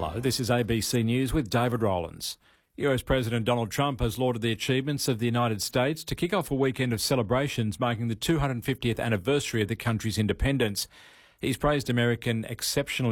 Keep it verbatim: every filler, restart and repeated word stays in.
Hello, this is A B C News with David Rowlands. U S President Donald Trump has lauded the achievements of the United States to kick off a weekend of celebrations marking the two hundred fiftieth anniversary of the country's independence. He's praised American exceptional